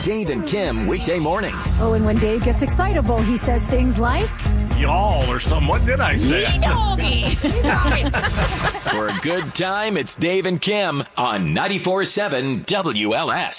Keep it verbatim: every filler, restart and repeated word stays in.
Dave and Kim weekday mornings. Oh, and when Dave gets excitable, he says things like, y'all or something. What did I say? For a good time, it's Dave and Kim on ninety-four seven W L S.